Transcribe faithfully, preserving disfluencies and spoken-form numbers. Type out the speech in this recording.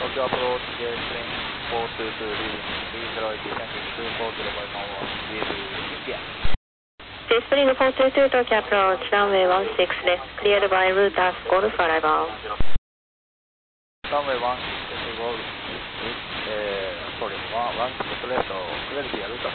Tokyo approach, Spring four two two, leaving three zero eight, descending two four zero by one one, view India. Spring four two two, Tokyo approach, runway one six left, cleared by routers, Golf arrival. Runway one six, Golf, uh, sorry, one six left, cleared via routers.